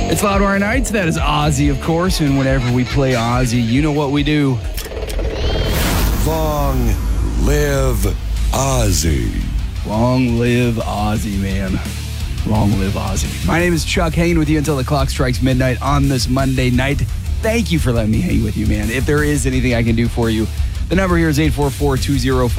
It's Loudwire Nights. That is Ozzy, of course. And whenever we play Ozzy, you know what we do. Long live Ozzy. Long live Ozzy, man. Long live Ozzy. My name is Chuck, hanging with you until the clock strikes midnight on this Monday night. Thank you for letting me hang with you, man. If there is anything I can do for you, the number here is 844-205.